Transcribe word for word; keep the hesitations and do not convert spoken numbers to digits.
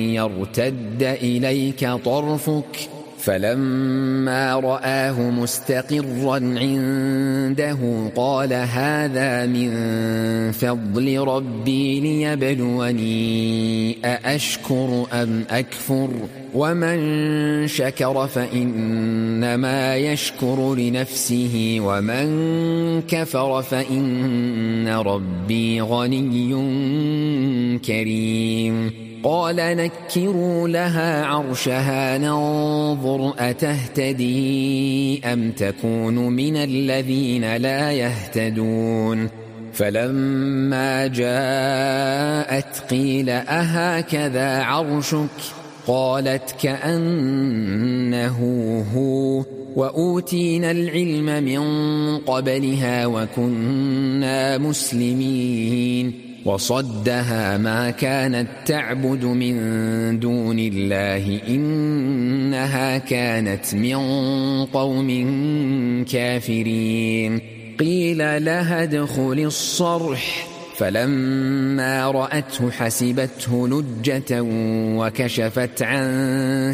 يرتد إليك طرفك فلما رآه مستقرا عنده قال هذا من فضل ربي ليبلوني أأشكر أم أكفر ومن شكر فإنما يشكر لنفسه ومن كفر فإن ربي غني كريم قال نكروا لها عرشها ننظر أتهتدي أم تكون من الذين لا يهتدون فلما جاءت قيل أهكذا عرشك قالت كأنه هو وأوتينا العلم من قبلها وكنا مسلمين وصدها ما كانت تعبد من دون الله إنها كانت من قوم كافرين قيل لها ادخل الصرح فلما رأته حسبته لجة وكشفت عن